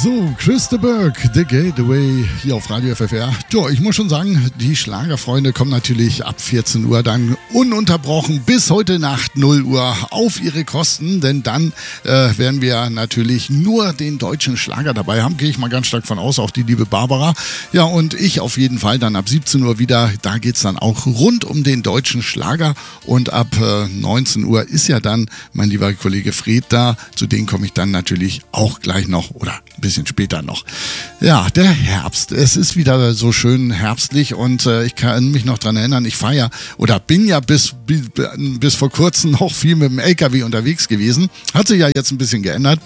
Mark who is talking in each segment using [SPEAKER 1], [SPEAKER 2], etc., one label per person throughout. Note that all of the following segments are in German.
[SPEAKER 1] So, Chris de Burgh, The Gateway, hier auf Radio FFR. Ja, ich muss schon sagen, die Schlagerfreunde kommen natürlich ab 14 Uhr dann ununterbrochen bis heute Nacht 0 Uhr auf ihre Kosten, denn dann werden wir natürlich nur den deutschen Schlager dabei haben, gehe ich mal ganz stark von aus, auch die liebe Barbara. Ja, und ich auf jeden Fall dann ab 17 Uhr wieder, da geht's dann auch rund um den deutschen Schlager und ab 19 Uhr ist ja dann mein lieber Kollege Fred da, zu dem komme ich dann natürlich auch gleich noch oder ein bisschen später noch. Ja, der Herbst. Es ist wieder so schön herbstlich und ich kann mich noch dran erinnern, ich fahre ja oder bin ja bis vor kurzem noch viel mit dem LKW unterwegs gewesen. Hat sich ja jetzt ein bisschen geändert.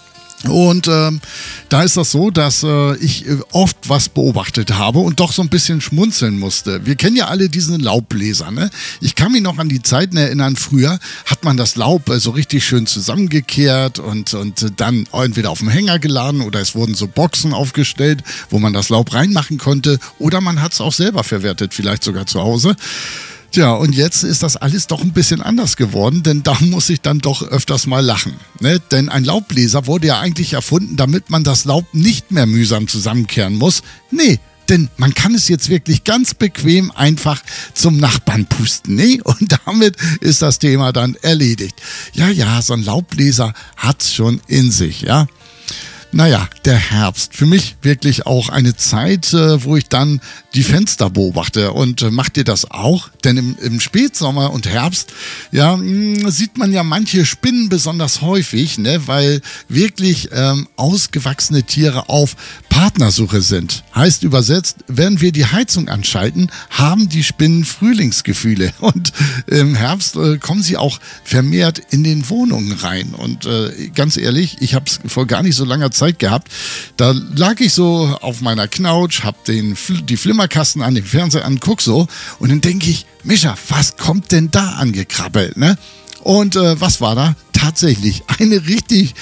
[SPEAKER 1] Und da ist das so, dass ich oft was beobachtet habe und doch so ein bisschen schmunzeln musste. Wir kennen ja alle diesen Laubbläser, ne? Ich kann mich noch an die Zeiten erinnern, früher hat man das Laub so richtig schön zusammengekehrt und dann entweder auf dem Hänger geladen oder es wurden so Boxen aufgestellt, wo man das Laub reinmachen konnte oder man hat es auch selber verwertet, vielleicht sogar zu Hause. Tja, und jetzt ist das alles doch ein bisschen anders geworden, denn da muss ich dann doch öfters mal lachen. Ne? Denn ein Laubbläser wurde ja eigentlich erfunden, damit man das Laub nicht mehr mühsam zusammenkehren muss. Nee, denn man kann es jetzt wirklich ganz bequem einfach zum Nachbarn pusten. Nee? Und damit ist das Thema dann erledigt. Ja, so ein Laubbläser hat's schon in sich, ja. Naja, der Herbst. Für mich wirklich auch eine Zeit, wo ich dann die Fenster beobachte. Und macht ihr das auch? Denn im Spätsommer und Herbst, ja, sieht man ja manche Spinnen besonders häufig, ne, weil wirklich ausgewachsene Tiere auf Partnersuche sind. Heißt übersetzt, wenn wir die Heizung anschalten, haben die Spinnen Frühlingsgefühle. Und im Herbst kommen sie auch vermehrt in den Wohnungen rein. Und ganz ehrlich, ich habe es vor gar nicht so langer Zeit gehabt. Da lag ich so auf meiner Couch, hab die Flimmerkasten an, den Fernseher an, guck so und dann denke ich, Mischa, was kommt denn da angekrabbelt, ne? Und was war da? Tatsächlich eine richtig,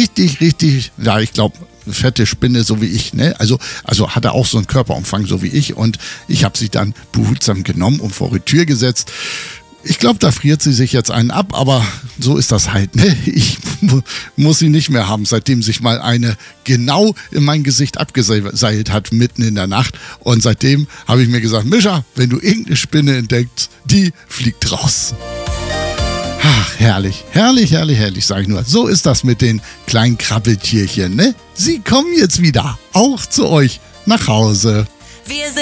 [SPEAKER 1] ja, ich glaube, fette Spinne, so wie ich, ne? Also hatte auch so einen Körperumfang, so wie ich und ich habe sie dann behutsam genommen und vor die Tür gesetzt. Ich glaube, da friert sie sich jetzt einen ab, aber so ist das halt, ne? Ich muss sie nicht mehr haben, seitdem sich mal eine genau in mein Gesicht abgeseilt hat, mitten in der Nacht. Und seitdem habe ich mir gesagt, Mischa, wenn du irgendeine Spinne entdeckst, die fliegt raus. Ach, herrlich, sage ich nur. So ist das mit den kleinen Krabbeltierchen, ne? Sie kommen jetzt wieder, auch zu euch nach Hause.
[SPEAKER 2] Wir sind